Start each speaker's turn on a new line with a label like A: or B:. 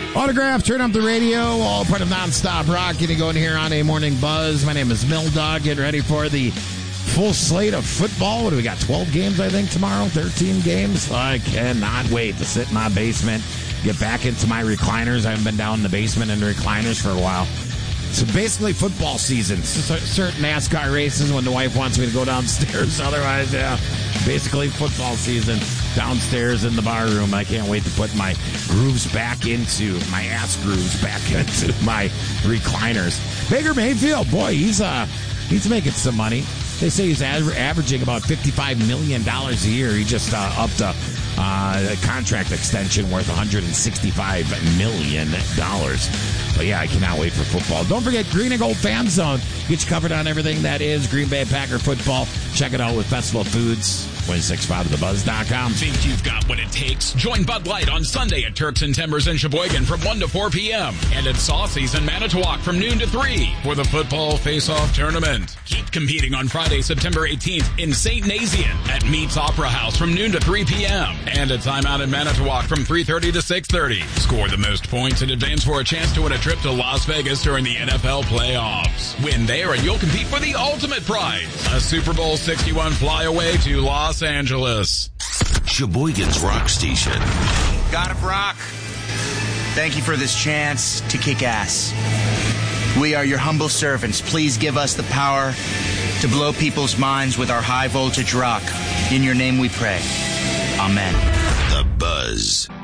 A: Autograph, turn up the radio, all part of Nonstop Rock. Getting going here on a Morning Buzz. My name is Mildog. Getting ready for the full slate of football. What do we got, 12 games, I think, tomorrow? 13 games? I cannot wait to sit in my basement, get back into my recliners. I haven't been down in the basement in the recliners for a while. So basically football season. Certain NASCAR races when the wife wants me to go downstairs. Otherwise, yeah, basically football season downstairs in the bar room. I can't wait to put my grooves back into, my ass grooves back into my recliners. Baker Mayfield, boy, he's making some money. They say he's averaging about $55 million a year. He just upped a contract extension worth $165 million. But yeah, I cannot wait for football. Don't forget Green and Gold Fan Zone. Get you covered on everything that is Green Bay Packer football. Check it out with Festival Foods. 265thebuzz.com.
B: Think you've got what it takes? Join Bud Light on Sunday at Turks and Timbers in Sheboygan from 1 to 4 p.m. and at Saucy's in Manitowoc from noon to 3 for the football face-off tournament. Keep competing on Friday, September 18th in St. Nazian at Meets Opera House from noon to 3 p.m. and at Time Out in Manitowoc from 3:30 to 6:30. Score the most points in advance for a chance to win a trip to Las Vegas during the NFL playoffs. Win there and you'll compete for the ultimate prize, a Super Bowl 61 flyaway to Los Angeles.
C: Sheboygan's Rock Station.
D: God of Rock, thank you for this chance to kick ass. We are your humble servants. Please give us the power to blow people's minds with our high voltage rock. In your name we pray. Amen.
C: The Buzz.